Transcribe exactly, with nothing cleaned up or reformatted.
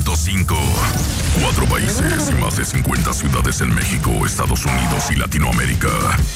punto cinco. Cuatro países y más de cincuenta ciudades en México, Estados Unidos y Latinoamérica.